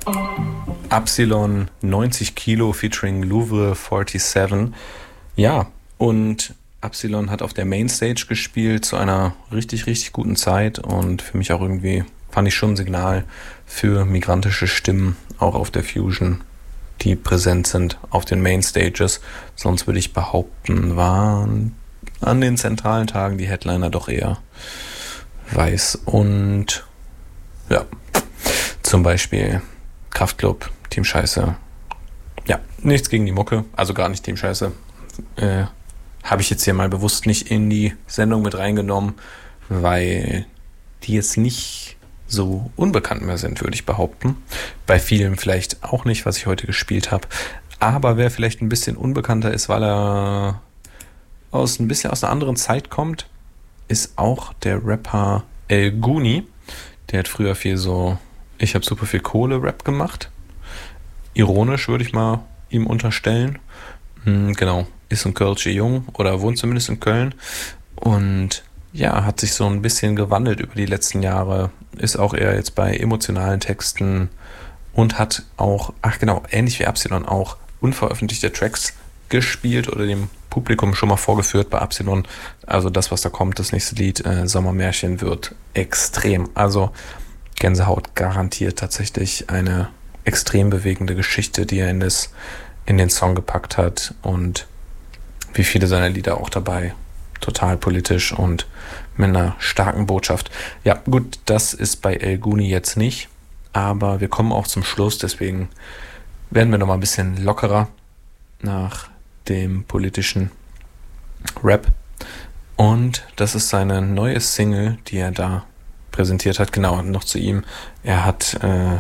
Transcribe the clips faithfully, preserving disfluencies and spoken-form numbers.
Absilon neunzig Kilo featuring Louvre siebenundvierzig. Ja, und Absilon hat auf der Mainstage gespielt zu einer richtig, richtig guten Zeit und für mich auch irgendwie, fand ich schon ein Signal für migrantische Stimmen, auch auf der Fusion, die präsent sind auf den Mainstages. Sonst würde ich behaupten, waren an den zentralen Tagen die Headliner doch eher weiß und ja, zum Beispiel Kraftklub, Team Scheiße. Ja, nichts gegen die Mucke, also gar nicht Team Scheiße. Äh, habe ich jetzt hier mal bewusst nicht in die Sendung mit reingenommen, weil die jetzt nicht so unbekannt mehr sind, würde ich behaupten. Bei vielen vielleicht auch nicht, was ich heute gespielt habe. Aber wer vielleicht ein bisschen unbekannter ist, weil er aus ein bisschen aus einer anderen Zeit kommt, ist auch der Rapper El Guni. Der hat früher viel so, ich habe super viel Kohle-Rap gemacht. Ironisch würde ich mal ihm unterstellen. Hm, genau, ist ein Kölsche Jung oder wohnt zumindest in Köln. Und ja, hat sich so ein bisschen gewandelt über die letzten Jahre. Ist auch eher jetzt bei emotionalen Texten und hat auch, ach genau, ähnlich wie Absilon auch unveröffentlichte Tracks gespielt oder dem Publikum schon mal vorgeführt bei Absilon. Also das, was da kommt, das nächste Lied, äh, Sommermärchen, wird extrem. Also Gänsehaut garantiert, tatsächlich eine extrem bewegende Geschichte, die er in, das, in den Song gepackt hat und wie viele seiner Lieder auch dabei. Total politisch und mit einer starken Botschaft. Ja, gut, das ist bei El Guni jetzt nicht, aber wir kommen auch zum Schluss, deswegen werden wir nochmal ein bisschen lockerer nach dem politischen Rap. Und das ist seine neue Single, die er da präsentiert hat. Genau, noch zu ihm. Er hat äh,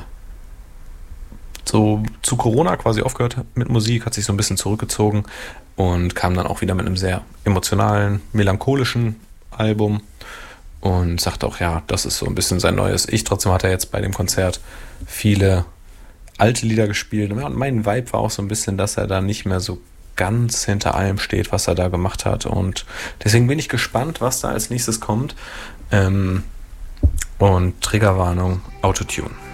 so zu Corona quasi aufgehört mit Musik, hat sich so ein bisschen zurückgezogen und kam dann auch wieder mit einem sehr emotionalen, melancholischen Album und sagt auch, ja, das ist so ein bisschen sein neues Ich. Trotzdem hat er jetzt bei dem Konzert viele alte Lieder gespielt. Und mein Vibe war auch so ein bisschen, dass er da nicht mehr so ganz hinter allem steht, was er da gemacht hat. Und deswegen bin ich gespannt, was da als nächstes kommt. Ähm, und Triggerwarnung, Autotune.